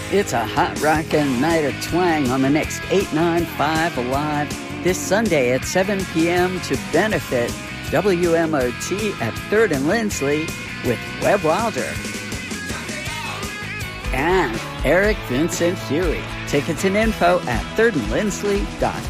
It's a hot rockin' night of twang on the next 895 Alive this Sunday at 7 p.m. to benefit WMOT at 3rd and Lindsley with Webb Wilder and Eric Vincent Huey. Tickets and info at thirdandlindsley.com.